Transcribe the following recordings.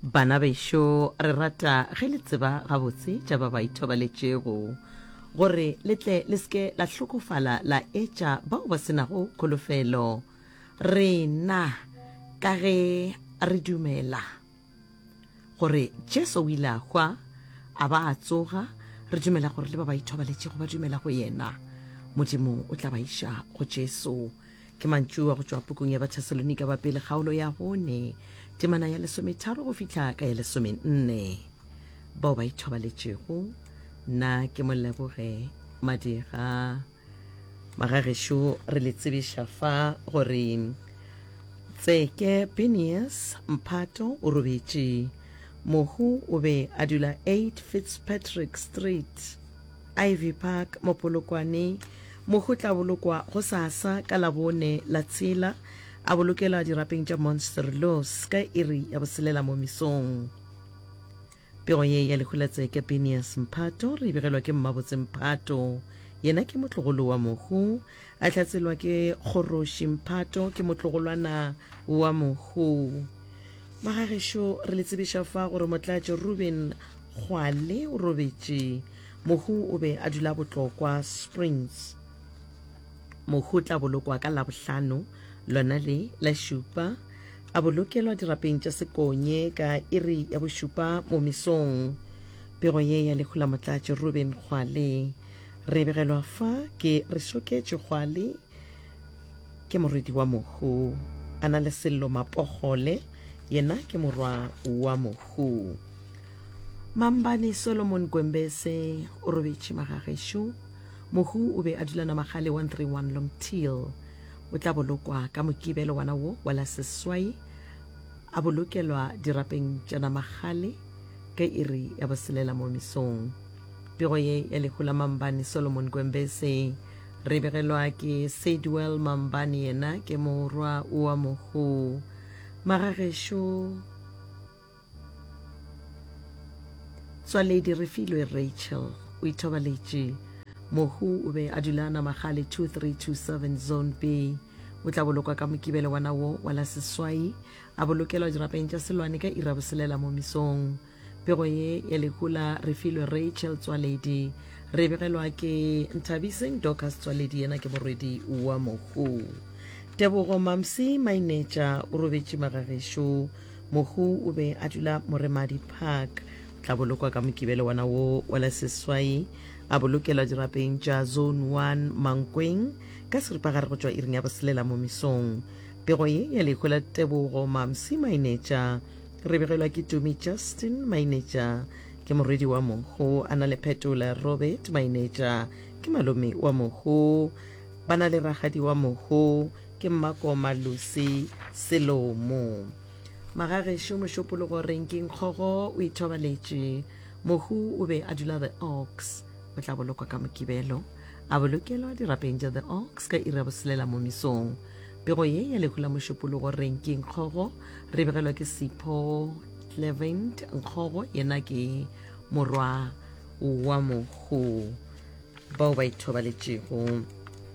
Bana bešo re rata ge le tseba gabotse tša ba ba ithobaletšego gore letle le seke la hlokofala la etša bao ba senago kholofelo rena ka ge re dumela gore Jesu o ile a hwa a ba a tsoga. Re dumela gore le ba ba ithobaletšego ba dumela go yena, modimo o tla ba iša go Jesu. Ke mantšu wa go tšwa pukung ya Bathesalonika ba pele kgaolo ya bone temana ya 13 go fihla ka ya 14. Bao ba ithobaletšego nna ke Moleboge Madira magagešo re le tsebiša fa gore Tseke Phineas Mphato o robetše, mohu o be a dula 8 Fitzpatrick Street, Ivy Park, Mopolokwane. Mohu tla bolokwa go sasa ka labone la tshela, a bolokela dirapeng tša Monster Laws ka iri ya boselela mo misong. Pego ye ya lekgola Tseke Phineas Mphato re begelwa ke Mmabotse Mphato, yena ke motlogolo wa mohu, a tlatselwa ke Kgoroši Mphato ke motlogolwana wa mohu. Magagešo re le tsebiša fa gore motlatše Ruben Kgwale o robetše, mohu o be a dula Botlokwa Springs. Mohu tla bolokwa ka Labohlano lona le la šupa, a bolokelwa dirapeng tša Sekonye ka iri ya bošupa mo misong. Pego ye ya lekgola motlatše Ruben Kgwale re begelwa fa ke re soketše Kgwale ke morwedi wa mohu, a na le Sello Mapogole, yena ke morwa wa mohu. Mambane Solomon Gwembese o robetše magagešo, mohu o be a dula Namagale 131 Longtail. O tla bolokwa ka Mokibelo wana wo wa la Seswai, a bolokelwa dirapeng tša Namagale ka iri ya boselela mo misong. Pego ye ya lekgola Mambane Solomon Gwembese re begelwa ke Sadwell Mambane, yena ke morwa wa mohu. Magagešo Tswaledi Refilwe Rachel o ithobaletše, mohu o be a dula Namagale 2327 Zone B. O tla bolokwa ka Mokibelo wana wo wa la Seswai, a bolokelwa dirapeng tša Selwane ka ira boselela mo misong. Pego ye ya lekgola Refilwe Rachel Tswaledi re begelwa ke Nthabiseng Dorcas Tswaledi, yena ke morwedi wa mohu. Tebogo Mamsi Mainetša o robetše magagešo, mohu o be a dula Moremadi Park. Tla bolokwa ka Mokibelo wana wo wa la Seswai, a bolokelwa dirapeng tša Zone 1 Mankweng ka seripagare go tšwa iring ya boselela mo misong. Pego ye ya lekgola Tebogo Mamsi Mainetša re begelwa ke Tumi Justin Mainetša ke morwedi wa mohu, a na le Phetola Robert Mainetša ke malome wa mohu, ba na le ragadi wa mohu ke Mmakoma Lucy Selomo. Magagešo mošopologo Renking Kgogo o ithobaletše, mohu o be a dula The Oaks. O tla bolokwa ka Mokibelo, a bolokelwa dirapeng tša The Oaks ka ira boselela mo misong. Pego ye ya lekgola mošopologo Renking Kgogo re begelwa ke Sipho Clevent Nkgogo, yena ke morwa wa mohu. Bao ba ithobaletšego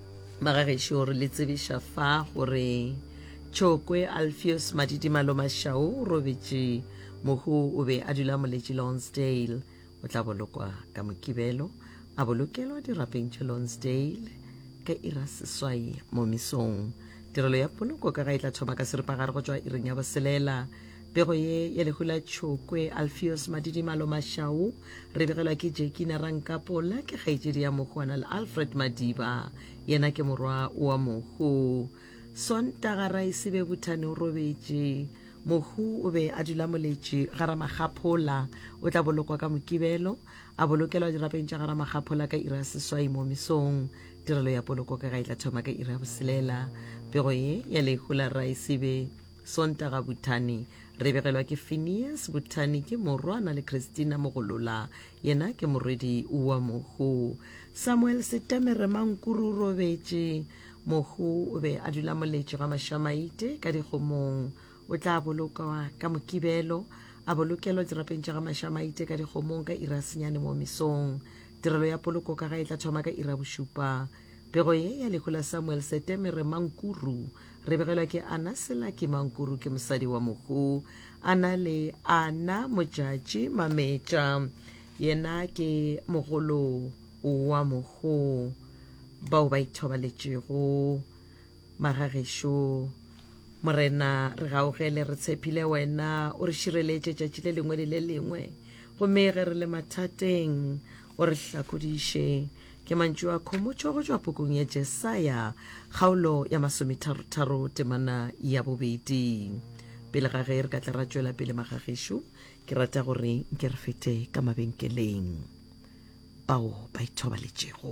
magagešo re le tsebiša fa gore Chokwe Alpheus Madidimalo Mashao o robetše, mohu o be a dula Moletši Lonsdale. O tla bolokwa ka Mokibelo, a bolokelwa dirapeng tša Lonsdale ka ira seswai mo misong. Tirelo ya poloko ka ga e tla thoma ka seripagare go tšwa iring ya boselela. Pego ye ya lekgola Chokwe Alpheus Madidimalo Mashao re begelwa ke Jekina Rankapola ke kgaetšedi ya mohuana le Alfred Madiba, yena ke morwa wa mohu. Sontaga Raesibe Buthane o robetše, mohu o be a dula Moletši Garamagaphola. O tla bolokwa ka Mokibelo, a bolokelwa dirapeng tša Garamagaphola ka ira seswai mo misong. Tirelo ya poloko ka ga e tla thoma ka ira boselela. Pego ye ya lekgola Raesibe Sontaga Buthane re begelwa ke Phineas Buthane ke morwana le Christina Mogolola, yena ke morwedi wa mohu. Samuel Setemere Mankuru o robetše, mohu o be a dula Moletši ga Mašamaite ka Dikgomong. O tla bolokwa ka Mokibelo, a bolokelwa dirapeng tša ga Mašamaite ka Dikgomong ka ira senyane mo misong. Tirelo ya poloko ka ga e tla thoma ka ira bošupa. Pego ye ya lekgola Samuel Setemere Mankuru re begelwa ke Ana Selaki Mankuru ke mosadi wa Mohu, ana le Ana Mojatši Mametša yena ke mogolo wa Mohu bao ba ithobaletšego magagešo. Morena re gaogele re tshepile wena o re šireletše tšatši le lengwe le le lengwe gomme ge re le mathateng o re hlakodiše. Ke mantšu a khomotšo go tšwa pokong ya Jesaya kgaolo ya 33 temana ya bobedi. Pele ga ge re ka tla ra tšwela pele magagešo, ke rata gore nke re fete ka mabenkeleng bao ba ithobaletšego.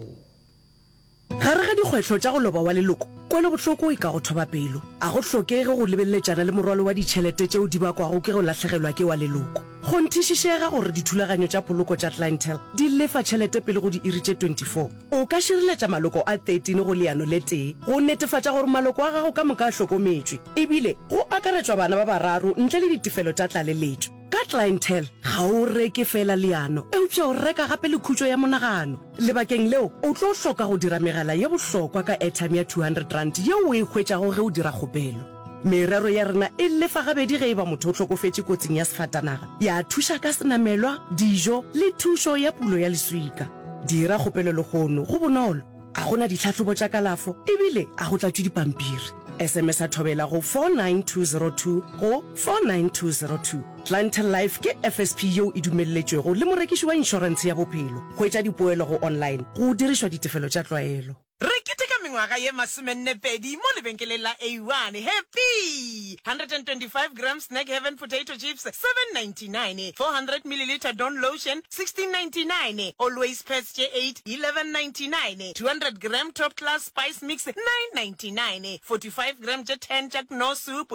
Gare ga dikgwetlho tša go loba wa leloko kone bohloko e ka go thoba pelo a go hlokege go lebelletšana le morwalo wa ditšhelete tšeo di bakwago ke go lahlegelwa ke wa leloko. Go nthišišega gore dithulaganyo tša poloko tša clientele di lefa tšhelete pele go di iri tše 24. O ka šireletša maloko a 13 go leano le tee go netefatša gore maloko a gago ka moka a hlokometšwe ebile go akaretšwa bana ba bararo ntle le ditefelo tša tlaleletšo. Ka clientele ga o reke fela leano eupša o reka gape le khutšo ya monagano. Lebakeng leo o tlo hloka go dira megala ye bohlokwa ka airtime ya 200 rand yeo o e hwetšago ge o dira kgopelo. Merero ya rena e lefa gabedi ge e ba motho o hlokofetše kotsing ya sefatanaga ya thuša ka senamelwa, dijo le thušo ya pulo ya leswika. Dira kgopelo le kgono go bonolo, a gona ditlhatlhobo tša kalafo ebile a go tlatšwe dipampiri. SMS a thobela go 49202 go 49202. Clientele Life ke FSP yeo e dumelletšwego le morekiši wa inšorense ya bophelo. Hwetša dipoelo go online go dirišwa ditefelo tša tlwaelo. Re keteka mengwaga ye 42 mo lebenkeleng la A1. Happy 125 gram snack heaven potato chips 7.99, 400 milliliter Dawn lotion 16.99, always pets 8 11.99, 200 gram top class spice mix 9.99, 45 gram jet 10 jack no soup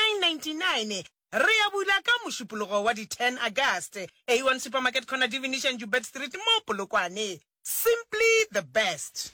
39.99. Re a bula ka mošupologo wa di 10 August. A1 Supermarket corner Divination Jubet Street mo Polokwane. Simply the best.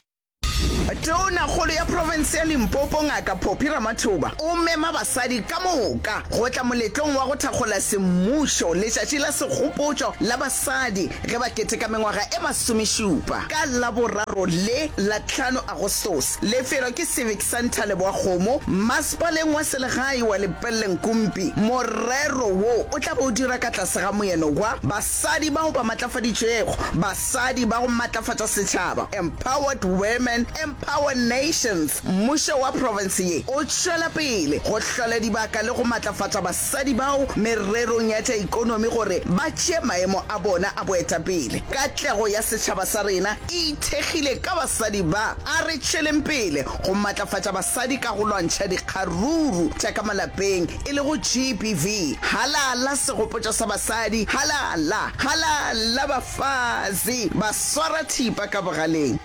Tona kgolo ya province ya Limpopo Ngaka Phophi Ramathuba o mema basadi ka moka go tla moletlong wa go thakgola semmušo letšatši la segopotšo la basadi ge ba keteka mengwaga e 17 ka la boraro le la 5 Agostose. Lefelo ke Civic Center le Boakgomo, masepaleng wa selegae wa Lepelle Nkumpi. Morero wo o tla bo dira ka tlase ga moeno wa basadi bao ba matlafaditšwego, basadi ba go matlafatša setšhaba, empowered women, Empower Nations. Mmušo wa province ye o tšwela pele go hlola dibaka le go matlafatša basadi bao mererong ya tša ikonomi gore ba tšee maemo a bona a boetapele. Katlego ya setšhaba sa rena e ithekgile ka basadi ba a re tšweleng pele go matlafatša basadi ka go lwantšha dikgaruru tša ka malapeng e le go GBV. Halala segopotšo sa basadi, halala bafazi ba swara thipa ka bogaleng.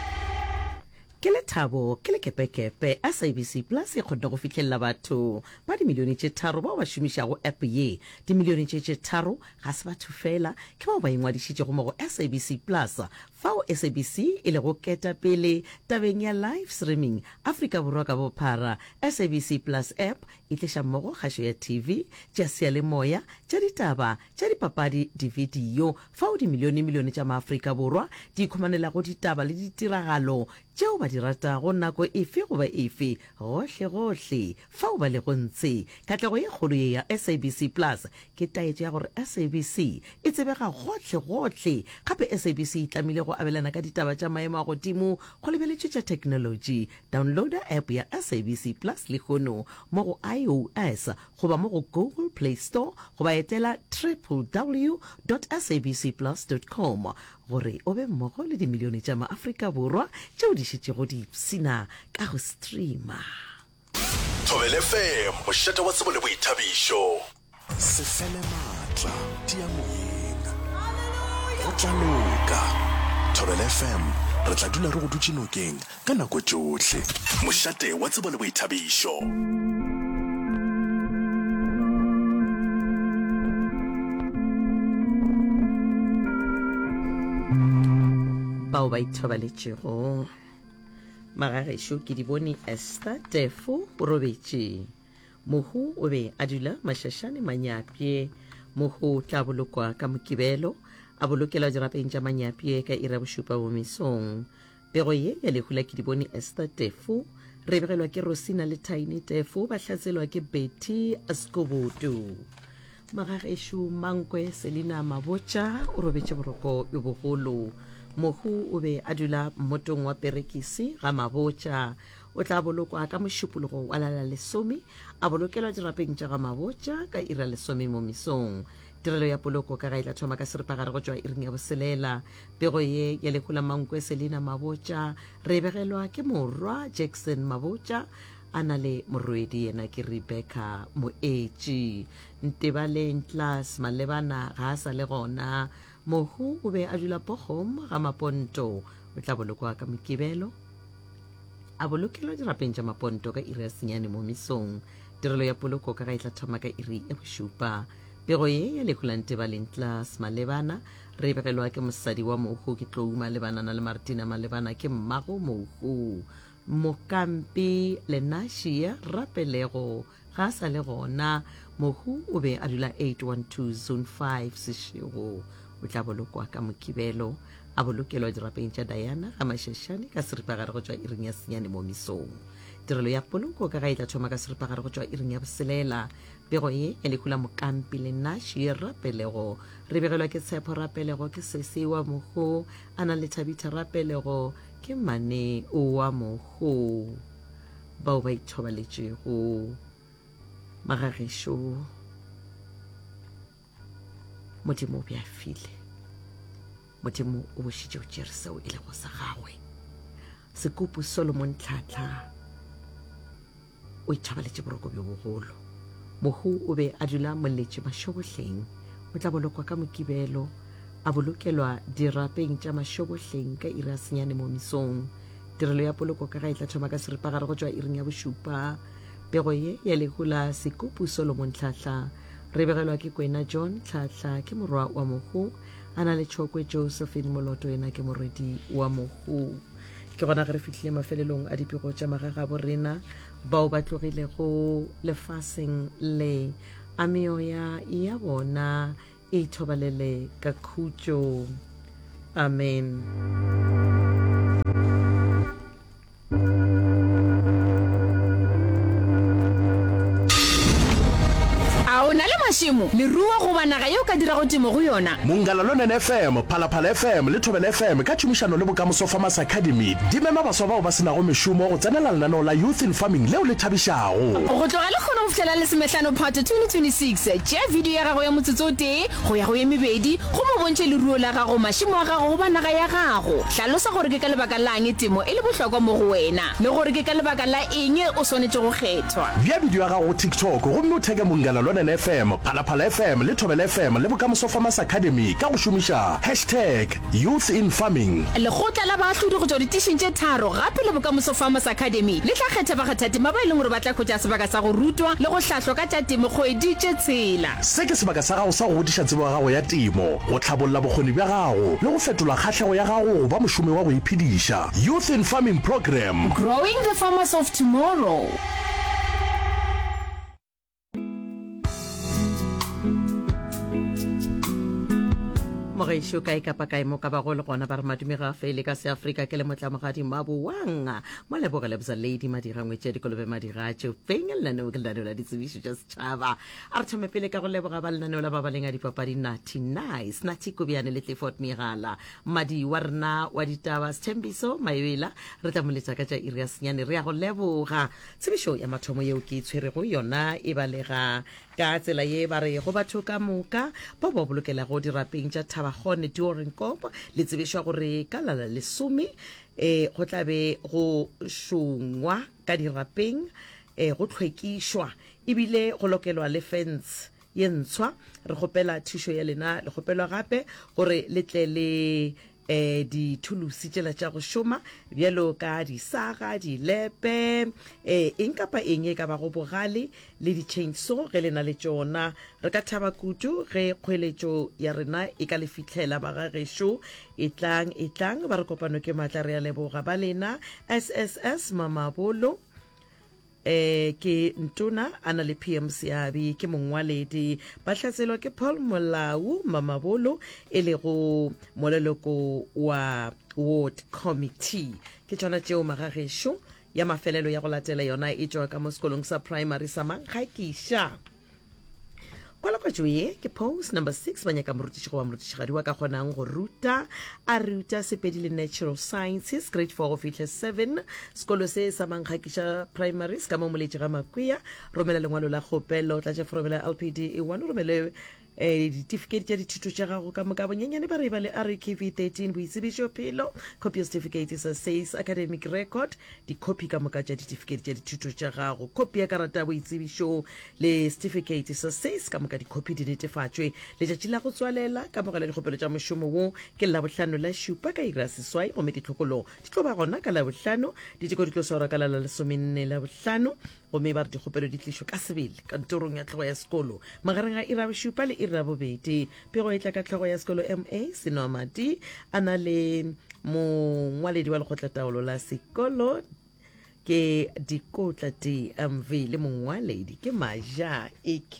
Ke le thabo ke le kepekepe SABC Plus e kgonne go fitlhelela batho ba dimilione tše 3 bao ba šomišago app ye. Dimilione tše 3 ga se batho fela, ke bao ba ingwadišitšego mo go SABC Plus fao SABC e le go keta pele tabeng ya live streaming Afrika Borwa ka bophara. SABC Plus app e tliša mmogo kgašo ya TV tša seyalemoya tša ditaba tša dipapadi dividio fao dimilione tša maAfrika Borwa di ikhumanelago ditaba le ditiragalo tšeo ba di ratago nako efe goba efe gohle fao ba le go ntse. Katlego ye kgolo ye ya SABC Plus ke taetšo ya gore SABC e tsebega gohle gape SABC e tlamile go abelana ka ditaba tša maemo a godimo go lebeletšwe tša technology. Downloada app ya SABC Plus le kgono mo go iOS goba mo go Google Play Store goba etela www.sabcplus.com gore o be mmogo le dimilione tša maAfrika Borwa tšeo di šetšego di ipsina ka go streama. Thobela FM mošate wa tsebo le boithabišo. Se fele matla tia moyeng go tla loka. Thobela FM re tla dula re go dutše nokeng ka nako tšohle. Mošate wa tsebo le boithabišo. Bao ba ithobaletšego magagešo ke di bone Esther Tefo o robetše. Mohu o be a dula mašašane manyapie. Mohu tla bolokwa ka mokibelo a bolokela dirapeng tša manyapie ka ira bošupa bo mesong. Pego ye ya lehula ke di bone Esther Tefo re begelwa ke Rosina le Tiny Tefo ba hlatselwa ke Betty Skoboto magagešo Mankwe Selina Mabotja o robetse boroko yo bogolo mohu o be a dula mmotong wa Perekisi ga Mabotja o tla bolokwa ka mošupologo wa lala lesome a bolokelwa dirapeng tša ga Mabotja ka ira lesome mo misong tirelo ya poloko ka ga e tla thoma ka seripagare go tšwa iring ya boselela pego ye ya lekgola Mankwe Selina Mabotja re begelwa ke morwa Jackson Mabotja a na le morwedi yena ke Rebecca Moetši Ntebale Ntlas malebana ga a sa le gona mohu o be a dula Pogom ga Maponto o tla bolokwa ka Mokibelo a bolokelwa dirapeng tša Maponto ka iri ya senyane mo misong tirelo ya poloko ka ga e tla thoma ka iri ya bošupa pego ye ya lekgola Ntebale Ntlas malebana re begelwa ke mosadi wa mohu ke Tlou malebana na le Martina malebana ke mmago mohu Mokampi Lenashia rapelego ga sa le gona mohu o be a dula 812 zone 5 Seshego o tla bolokwa ka Mokibelo a bolokelwa dirapeng tša Diana ga Mashashane ka seripagare go tšwa iring ya senyane mo misong tirelo ya poloko ka ga e tla thoma ka seripagare go tšwa iring ya boselela pego ye ya lekgola Mokampi Lenashia rapelego re begelwa ke Tshepo rapelego ke Sese wa mohu a na le Thabitha rapelego ke Mane o wa mohu bao ba ithobaletšego magagešo Modimo o beafile Modimo o bošitše o tšere seo e lego sa gagwe Sekupu Solomon Tlhatla o ithobaletše boroko bjo bogolo mohu o be a dula moletše mašobohleng o tla bolokwa ka Mokibelo a bolokelwa dirapeng tša mašobohleng ka iri ya senyane mo misong tirelo ya poloko ka ga e tla thoma ka seripagare go tšwa iring ya bošupa pego ye ya lekgola Sekupu Solomon Tlhatla re begelwa ke Kwena John Tlhatla ke morwa wa mohu a na le Tšhokwe Josephine Moloto yena ke morwedi wa mohu ke gona ge re fihlile mafelelong a dipego tša magaga bo rena bao ba tlogilego lefaseng le a meoya ya bona e ithobalele ka khutšo amen Mashimo le ruwa go banaga yo ka dira go timo go yona Mongalalo FM Phalaphala FM le Thobela FM ka tšhomišano le Bokamoso Farmers Academy di mema baswa bao ba senago mešomo go tsenela lenaneo la Youth in Farming leo le thabišago go tloga le kgona go fitlhela le semetlano part 2026 tšea video ya gago ya motsotso tee go ya go ye mebedi go mo bontšhe le ruo la gago mašimo a gago go banaga ya gago hlalosa gore ke ka lebaka la eng temo e le bohlokwa mo go wena le gore ke ka lebaka la eng o swanetše go kgethwa bja video ya gago go TikTok gomme o theke Mongalalo FM Phalaphala FM le Thobela FM le Bokamoso Farmers Academy ka go šomiša #Youth in Farming lekgotla la baahlodi go tšwa ditišeng tše tharo gape le Bokamoso Farmers Academy le tla kgetha bakgathatema ba e leng gore ba tla khwetša sebaka sa go rutwa le go hlahlwa ka tša temo kgwedi tše tshela se ke sebaka sa gago sa go godiša tsebo ya gago ya temo go tlhabolola bokgoni bja gago le go fetola kgahlego ya gago ba mošomi wa go iphediša Youth in Farming Program Growing the Farmers of Tomorrow mogešo ka e kapa kae mo ka bago le gona ba re madumi ga fele ka seafrika ke le motlamogadi maboang mo leboga lebza lady madira ngwetše dikolobe madira tšofeng lenaneo ke lenaneo la ditsebišo tša setšhaba a re thome pele ka go leboga ba lenaneo la ba baleng a dipapadi Nati Nice Nati Kobiane le Clifford Megala madi wa rena wa ditaba Sthembiso Mayoela re tla moletša ka tša iri ya senyane re ya go leboga tsebišo ya mathomo yeo ke itshwerego yona e balega ka tsela ye ba re go batho ka moka ba ba bolokela go dirapeng tša Thabagone Doornkop le tsebišwa gore ka lala lesome go tlabe go šongwa ka dirapeng go tlhwekišwa ebile go lokelwa le fence ye ntshwa re gopela thušo ya lena le gopelwa gape gore le tle le dithulusi tšela tša go šoma bjalo ka disaga dilepe eng kapa eng e ka bago bogale le di-chainsaw ge le na le tšona re ka thaba kutu ge kgweletšo ya rena e ka le fitlhela bagagešo e tlang ba re kopano ke maatla re ya leboga ba lena SSS Mamabolo ke ntona a na le PM Seabi ke mongwaledi ba hlatselwa ke Paul Molau Mamabolo e le go moleloko wa ward committee ke tsona tšeo magagešo ya mafelelo ya go latela yona e tswa ka mo sekolong sa primary sa Mangakisha. Kwalakwatso ye ke post number 6 ba nyaka morutišigadi wa morutišigadi wa ka kgonang go ruta a ruta sepedi le natural sciences grade 4 go fitlhe 7 sekolo se sa Mangakisha primary ka mo moletši ga Makuya. Romela lengwalo la kgopelo tlatše foromela LPD 1 romele certificate tša dithuto tša gago ka moka bonyenyane ba re ba le RKV 13 boitsebišo phelo copy of certificate sa SACE academic record di-copy ka moka tša certificate tša dithuto tša gago copy ya karata boitsebišo le certificate sa SACE ka moka di-copy di netefatšwe letšatši la go tswalela ka moga la dikgopelo tša mošomo wo ke labohlano la šupa ka ira seswai gomme ditlhokolo di tlo ba gona ka labohlano diteko di tlo swara ka la 14 labohlano gomme ba re dikgopelo di tlišo ka sebele kantorong ya tlhogo ya sekolo magareng a ira bošupa le ira bobedi pego e tla ka tlhogo ya sekolo MA Senomati a na le mongwaledi wa lekgotlataolo la sekolo ke Dikotla DMV le mongwaledi ke Maja AK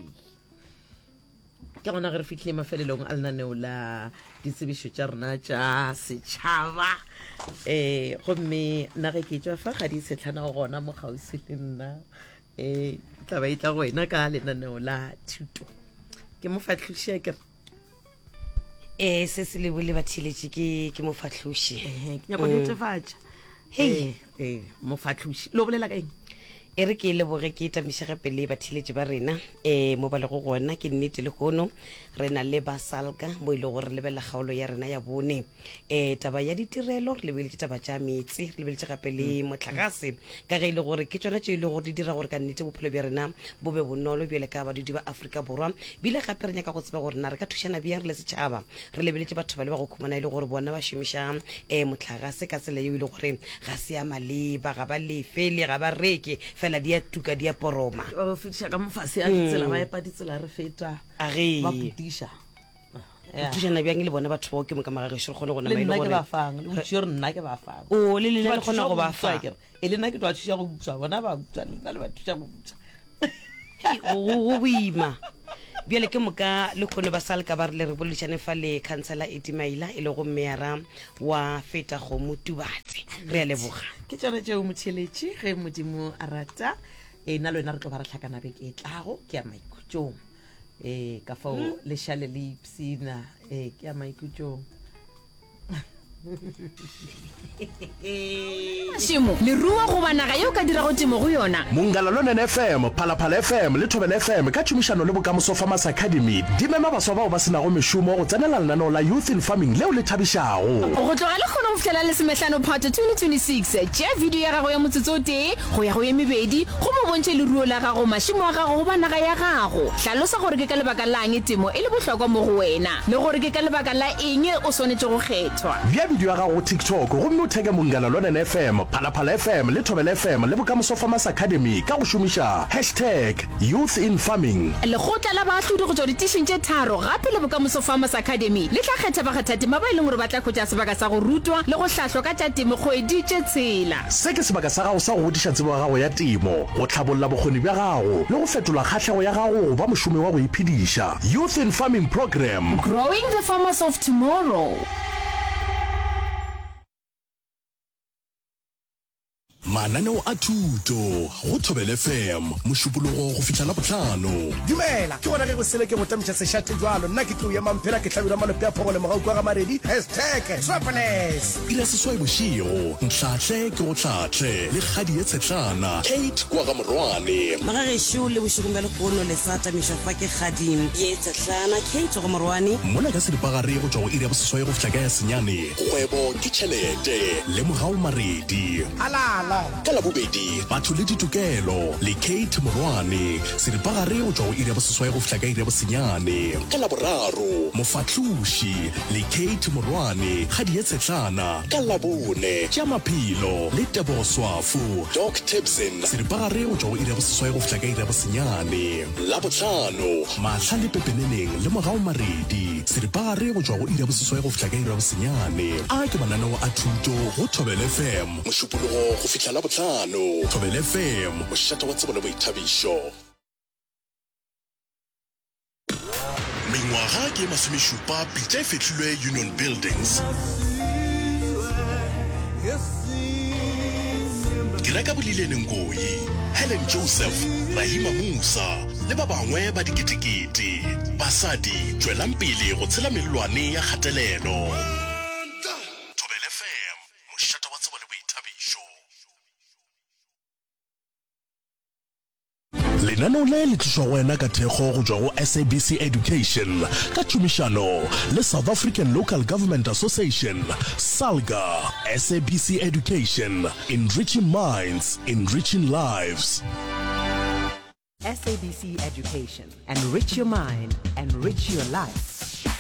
ke gona ge re fitlhile mafelelong a lenaneo la ditsebišo tša rena tša setšhaba gomme nna ge ke tswa fa ga di setlhana go gona mo kgausi le nna taba e tla go wena ka lenaneo la thuto ke mo fatlhoši ke se se le bole bathiletše ke mo fatlhoši ke nyako netefatša mo fatlhoši lo bolela ka eng e re ke leboge ke tamišega pele bathiletše ba rena mo ba lego gona ke nnete le gono re na le basalka mo e le gore lebela kgaolo ya rena ya bone taba ya ditirelo re lebeletše taba tša metsi re lebeletše gape le motlakase ka ge e le gore ke tsona tšeo e le gore di dira gore ka nnete bophelo bja rena bo be bonolo bjale ka badudi ba Afrika Borwa bile gape re nyaka go tseba gore na re ka thušana bjang re le setšhaba re lebeletše batho ba le ba go khumana e le gore bona ba šomiša motlakase ka tsela yeo e le gore ga se ya maleba ga ba lefele ga ba reke fela di a tuka di a poroma o fetiša ka mofase a ditsela ba epa ditsela re feta ba putiša thušana bjang le bona batho bao ke mo ka magageso re kgone go nama le e le nna ke gore ba fang le botšio re nna ke ba fang o le lena le kgona go ba fa e le nna ke tlo a thuša go utswa bona ba utswa le nna le ba thuša go utswa go boima bjale ke moka le kgone ba salka ba re le re boledišane fa le councilor Etimaila e le go mmeara wa feta go motubatse re a leboga ke tsone tšeo motheletše ge modimo a rata nna le wena re tlo ba re tlhakana beke e tlago ke ya maikhutsong ka fao lešale le ipsina ke ya maikhutsong šimo le rua goba naga yeo ka dirago temo go yona Mongalalonen FM, Phalaphala FM le Thobela FM ka tšhomišano le Bokamoso Farmers Academy di mema baswa bao ba senago mešomo go tsenela lenaneo la Youth in Farming leo le thabišago go tloga le kgona go fitlhela le semetlano phato 2026 tšea video ya gago ya motsotso o tee go ya go ye mebedi go mo bontšhe leruo la gago mašimo a gago go ba naga ya gago hlalosa gore ke ka lebaka lang temo e le bohlokwa mo go wena le gore ke ka lebaka la eng o swanetše go kgethwa bja video ya gago go TikTok gomme o theke Mongalalonen FM, Phalaphala FM le Thobela FM le Bokamoso Farmers Academy ka go šomiša #Youth in Farming. lekgotla la baahlodi go tšwa ditišeng tše tharo gape le Bokamoso Farmers Academy le tla kgetha bakgathatema ba e leng gore ba tla khwetša sebaka sa go rutwa le go hlahlwa ka tša temo kgwedi tše tshela Se ke sebaka sa gago sa go godiša tsebo ya gago ya temo go tlhabolola bokgoni bja gago le go fetola kgahlego ya gago go ba mošomi wa go iphediša Youth in Farming Program. growing the farmers of tomorrow. Mananeo a thuto go Thobela FM mošupologo go fitlha la bohlano. dumela ke gona ge go sele ke go tamiša sešate jalo nna ke tlo ya mamphela ke tlhabela malope a phogole mogau kwa ga maredi #Swapless Ira seswai bošego ntlhahle ke go tlhahle le kgadi ye tshetlana Kate kwa ga morwane. magagešo le bošegong bja lekono le sa tamišwa fa ke kgadim ye tsetlana Kate go morwane Mona ka seripagare go tšwa go ira boseswai go fitlha ka ya senyane kgwebo ke tšhelete le mogau maredi. alala Ka labobedi batho le ditokelo le Kate Morwane seripagare go tšwa go ira boseswai go fitlha ka ira bosenyane. Ka laboraro mofatloši le Kate Morwane kgadi ye tshetlana. Ka labone tša maphelo le Tebogo Swafo Doc Tebson seripagare go tšwa go ira boseswai go fitlha ka ira bosenyane. La bohlano mahla le pepeneneng le mogao maredi seripagare go tšwa go ira boseswai go fitlha ka ira bosenyane. A ke mananeo a thuto go Thobela FM mošupologo go fitlha la bohlano. Thobela FM mošata wa tsebo le boithabišo. Mengwaga ke masomešupa pitša e fetlilwe Union Buildings ke dira ka bolilene Ngoyi, Helen Joseph, Rahima Musa le ba bangwe ba diketekete. Basadi tswelang pele go tshela melelwane ya kgatelelo. Thobela FM, mošate wa tsebo le boithabišo. Lenaneo le le tšwa wena ka thekgo go tšwa go SABC Education ka tšhomišano le South African Local Government Association, SALGA. SABC Education, enriching minds, enriching lives. SABC Education. Enrich your mind, enrich your life.